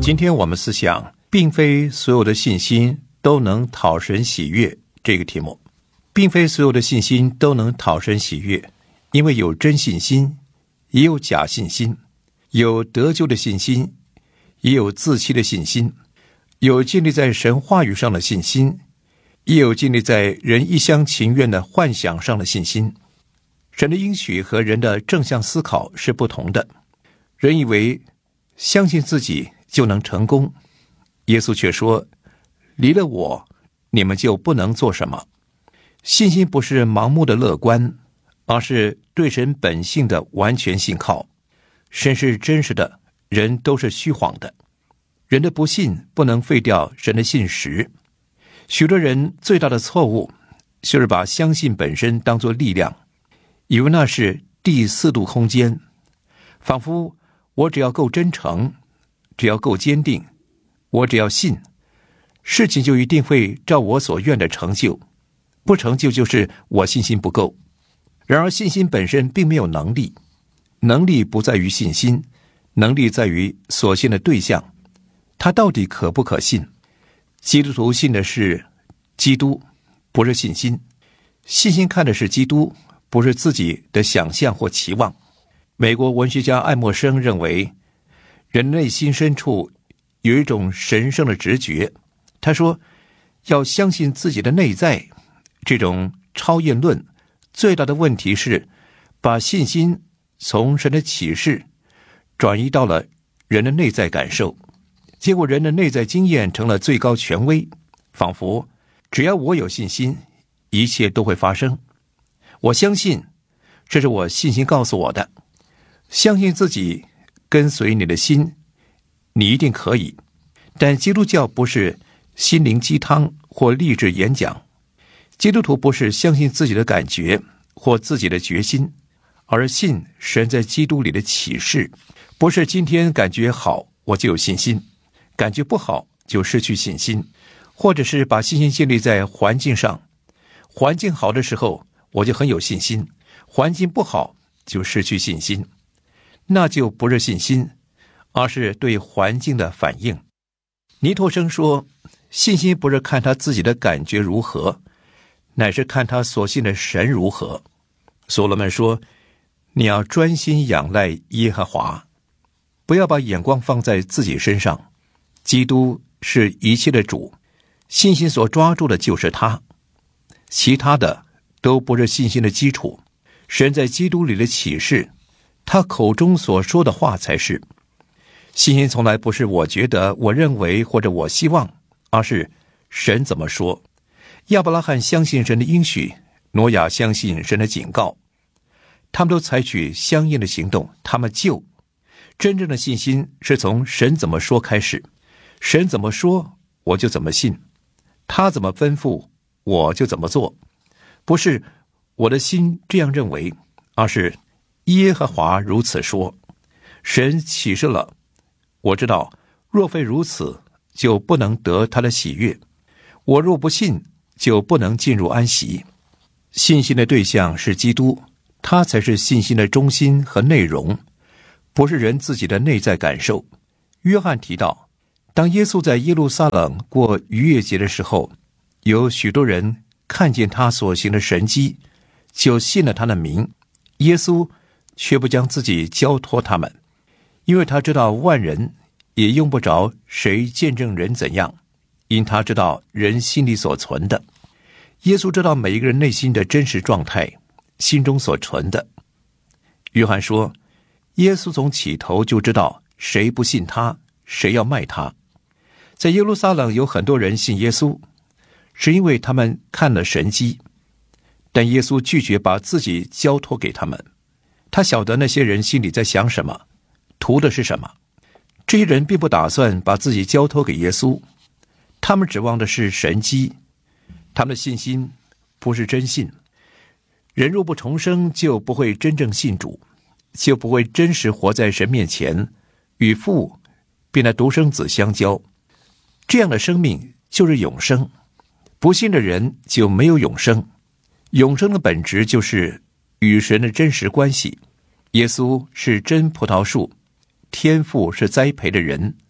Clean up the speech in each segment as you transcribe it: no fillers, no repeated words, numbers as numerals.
今天我们思想并非所有的信心都能讨神喜悦这个题目。并非所有的信心都能讨神喜悦，因为有真信心，也有假信心，有得救的信心，也有自欺的信心，有建立在神话语上的信心，也有建立在人一厢情愿的幻想上的信心。神的应许和人的正向思考是不同的。人以为相信自己就能成功，耶稣却说，离了我，你们就不能做什么。信心不是盲目的乐观，而是对神本性的完全信靠。神是真实的，人都是虚谎的。人的不信不能废掉神的信实。许多人最大的错误就是把相信本身当作力量，以为那是第四度空间，仿佛我只要够真诚，只要够坚定，我只要信，事情就一定会照我所愿的成就，不成就就是我信心不够。然而信心本身并没有能力，能力不在于信心，能力在于所信的对象，它到底可不可信。基督徒信的是基督，不是信心。信心看的是基督，不是自己的想象或期望。美国文学家爱默生认为，人内心深处有一种神圣的直觉。他说，要相信自己的内在。这种超验论最大的问题是把信心从神的启示转移到了人的内在感受，结果人的内在经验成了最高权威，仿佛只要我有信心，一切都会发生。我相信，这是我信心告诉我的。相信自己，跟随你的心，你一定可以。但基督教不是心灵鸡汤或励志演讲。基督徒不是相信自己的感觉或自己的决心，而信神在基督里的启示。不是今天感觉好我就有信心，感觉不好就失去信心，或者是把信心建立在环境上，环境好的时候我就很有信心，环境不好就失去信心，那就不是信心，而是对环境的反应。尼托生说，信心不是看他自己的感觉如何，乃是看他所信的神如何。所罗门说，你要专心仰赖耶和华，不要把眼光放在自己身上。基督是一切的主，信心所抓住的就是他，其他的都不是信心的基础。神在基督里的启示，他口中所说的话才是。信心从来不是我觉得、我认为或者我希望，而是神怎么说。亚伯拉罕相信神的应许，挪亚相信神的警告，他们都采取相应的行动，他们就真正的信心是从神怎么说开始。神怎么说我就怎么信，他怎么吩咐我就怎么做，不是我的心这样认为，而是耶和华如此说。神启示了，我知道若非如此，就不能得他的喜悦，我若不信，就不能进入安息。信心的对象是基督，他才是信心的中心和内容，不是人自己的内在感受。约翰提到，当耶稣在耶路撒冷过逾越节的时候，有许多人看见他所行的神迹，就信了他的名。耶稣却不将自己交托他们，因为他知道万人也用不着谁见证人怎样，因他知道人心里所存的。耶稣知道每一个人内心的真实状态，心中所存的。约翰说，耶稣从起头就知道谁不信他，谁要卖他。在耶路撒冷有很多人信耶稣，是因为他们看了神迹，但耶稣拒绝把自己交托给他们。他晓得那些人心里在想什么，图的是什么。这些人并不打算把自己交托给耶稣，他们指望的是神迹，他们的信心不是真信。人若不重生，就不会真正信主，就不会真实活在神面前，与父并那独生子相交。这样的生命就是永生。不信的人就没有永生。永生的本质就是与神的真实关系。耶稣是真葡萄树，天父是栽培的人，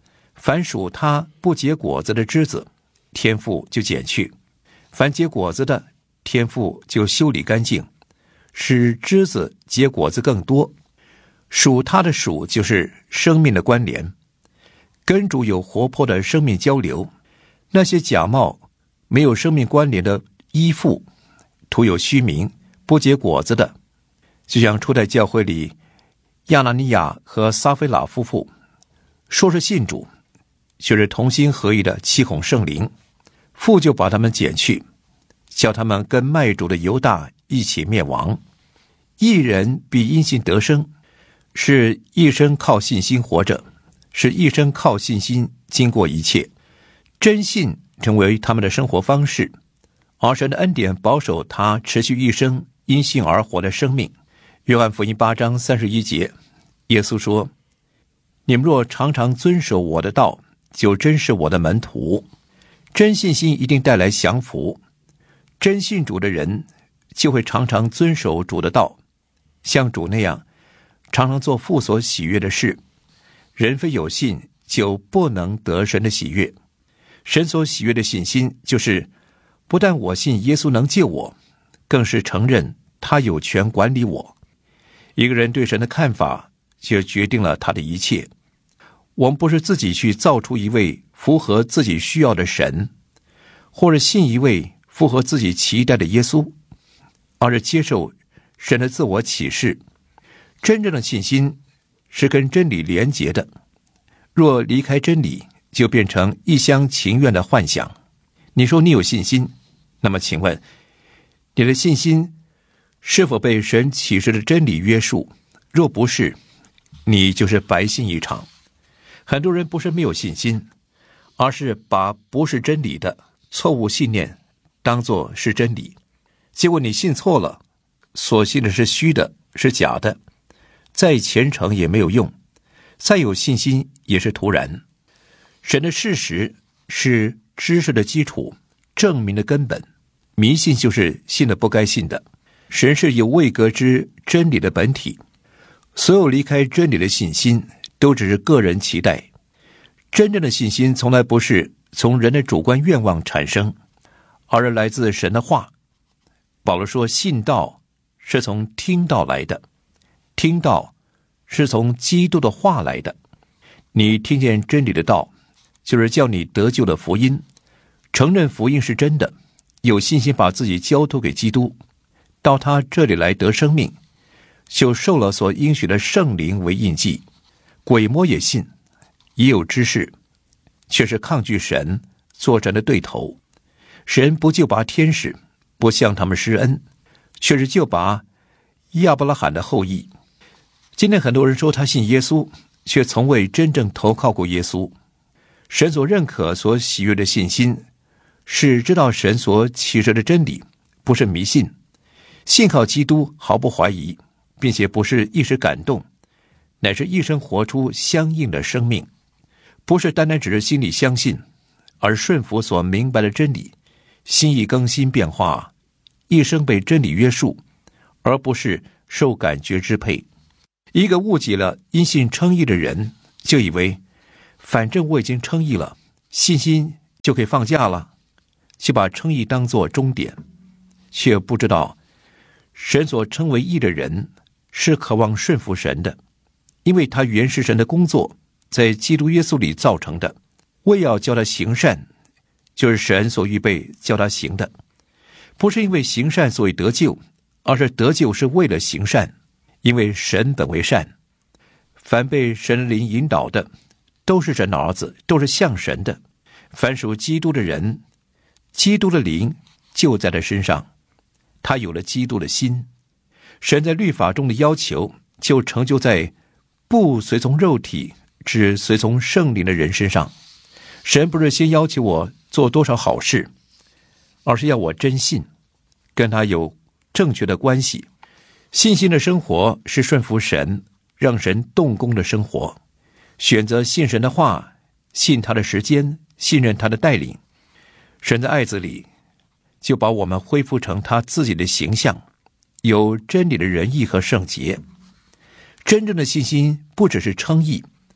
凡属他不结果子的枝子，天父就剪去；凡结果子的，天父就修理干净，使枝子结果子更多。属他的属就是生命的关联，跟主有活泼的生命交流。那些假冒没有生命关联的依附，徒有虚名，不结果子的，就像初代教会里亚拿尼亚和撒非拉夫妇，说是信主，却是同心合意的欺哄圣灵，父就把他们剪去，叫他们跟卖主的犹大一起灭亡。义人必因信得生，是一生靠信心活着，是一生靠信心经过一切，真信成为他们的生活方式，而神的恩典保守他持续一生因信而活的生命。约翰福音8章31节，耶稣说：你们若常常遵守我的道，就真是我的门徒。真信心一定带来降服，真信主的人就会常常遵守主的道，像主那样常常做父所喜悦的事。人非有信，就不能得神的喜悦。神所喜悦的信心，就是不但我信耶稣能救我，更是承认他有权管理我。一个人对神的看法，就决定了他的一切。我们不是自己去造出一位符合自己需要的神，或者信一位符合自己期待的耶稣，而是接受神的自我启示。真正的信心是跟真理连结的，若离开真理，就变成一厢情愿的幻想。你说你有信心，那么请问你的信心是否被神启示的真理约束？若不是，你就是白信一场。很多人不是没有信心，而是把不是真理的错误信念当作是真理，结果你信错了，所信的是虚的，是假的，再虔诚也没有用，再有信心也是徒然。神的事实是知识的基础，证明的根本。迷信就是信的不该信的。神是有未革之真理的本体，所有离开真理的信心都只是个人期待。真正的信心从来不是从人的主观愿望产生，而是来自神的话。保罗说，信道是从听道来的，听道是从基督的话来的。你听见真理的道，就是叫你得救的福音，承认福音是真的，有信心把自己交托给基督，到他这里来得生命，就受了所应许的圣灵为印记。鬼魔也信，也有知识，却是抗拒神，作战的对头。神不救拔天使，不向他们施恩，却是救拔亚伯拉罕的后裔。今天很多人说他信耶稣，却从未真正投靠过耶稣。神所认可、所喜悦的信心，是知道神所启示的真理，不是迷信。信靠基督毫不怀疑，并且不是一时感动，乃是一生活出相应的生命。不是单单只是心里相信，而顺服所明白的真理，心意更新变化，一生被真理约束，而不是受感觉支配。一个误解了因信称义的人，就以为反正我已经称义了，信心就可以放假了，就把称义当作终点，却不知道神所称为义的人是渴望顺服神的，因为他原是神的工作，在基督耶稣里造成的，为要叫他行善，就是神所预备叫他行的。不是因为行善所以得救，而是得救是为了行善，因为神本为善。凡被神灵引导的，都是神的儿子，都是像神的。凡属基督的人，基督的灵就在他身上，他有了基督的心。神在律法中的要求，就成就在不随从肉体，只随从圣灵的人身上。神不是先要求我做多少好事，而是要我真信，跟他有正确的关系。信心的生活是顺服神，让神动工的生活。选择信神的话，信他的时间，信任他的带领。神在爱子里就把我们恢复成他自己的形象，有真理的仁义和圣洁。真正的信心不只是称义，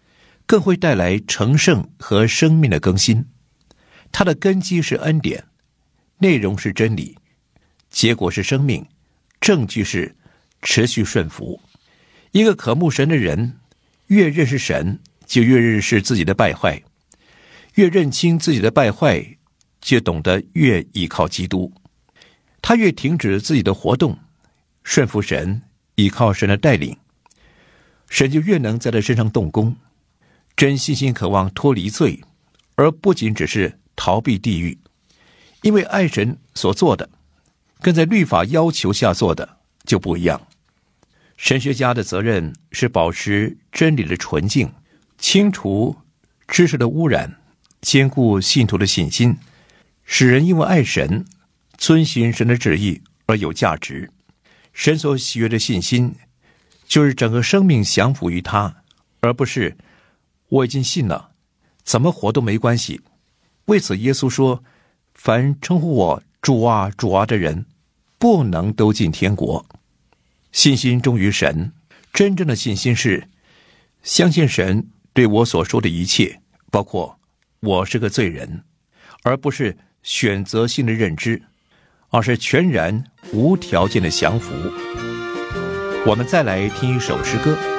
更会带来成圣和生命的更新。它的根基是恩典，内容是真理，结果是生命，证据是持续顺服。一个渴慕神的人，越认识神，就越认识自己的败坏，越认清自己的败坏，就懂得越依靠基督。他越停止自己的活动，顺服神，依靠神的带领，神就越能在他身上动工。真信心渴望脱离罪，而不仅只是逃避地狱。因为爱神所做的，跟在律法要求下做的就不一样。神学家的责任是保持真理的纯净，清除知识的污染，坚固信徒的信心，使人因为爱神，遵行神的旨意而有价值。神所喜悦的信心，就是整个生命降服于他，而不是我已经信了，怎么活都没关系。为此耶稣说，凡称呼我主啊主啊的人，不能都进天国。信心忠于神，真正的信心是相信神对我所说的一切，包括我是个罪人，而不是选择性的认知，而是全然无条件的降服。我们再来听一首诗歌。